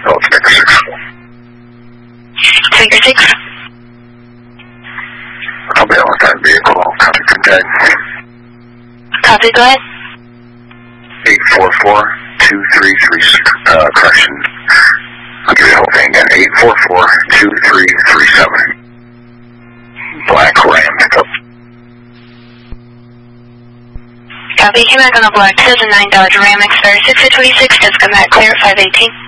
Oh, it's Baker 6. Baker 6. I'll be on that vehicle. Copy contact. Copy, go ahead. 844-2336, correction. I'll give you the whole thing again. 844-2337. Black Ram pickup. Copy, came back on the black 2009 Dodge Ram XR 626, just come back clear at 518.